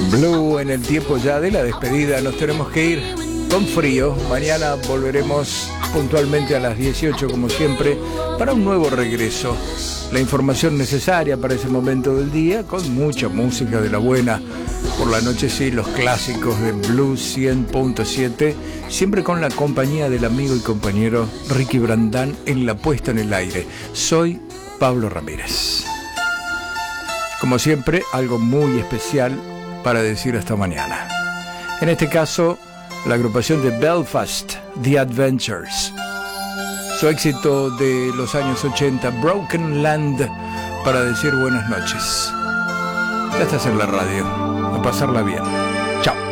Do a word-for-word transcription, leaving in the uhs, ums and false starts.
Blue en el tiempo ya de la despedida. Nos tenemos que ir con frío. Mañana volveremos puntualmente a las dieciocho como siempre para un nuevo regreso. La información necesaria para ese momento del día con mucha música de la buena. Por la noche sí, los clásicos de Blue cien punto siete, siempre con la compañía del amigo y compañero Ricky Brandán en la puesta en el aire. Soy Pablo Ramírez. Como siempre, algo muy especial para decir hasta mañana. En este caso, la agrupación de Belfast, The Adventures. Su éxito de los años ochenta, Broken Land, para decir buenas noches. Ya estás en la radio, a pasarla bien. Chao.